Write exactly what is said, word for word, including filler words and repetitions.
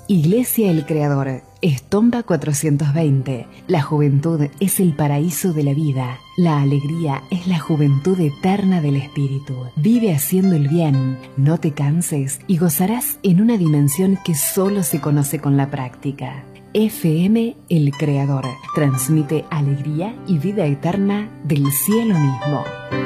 Iglesia El Creador, Estomba cuatrocientos veinte. La juventud es el paraíso de la vida. La alegría es la juventud eterna del espíritu. Vive haciendo el bien, no te canses y gozarás en una dimensión que solo se conoce con la práctica. F M El Creador transmite alegría y vida eterna del cielo mismo.